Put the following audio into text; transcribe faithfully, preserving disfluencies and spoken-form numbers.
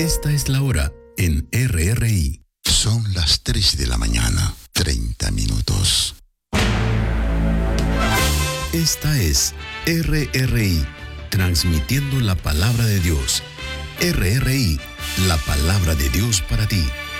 Esta es la hora en R R I. Son las tres de la mañana, treinta minutos. Esta es R R I, transmitiendo la palabra de Dios. R R I, la palabra de Dios para ti.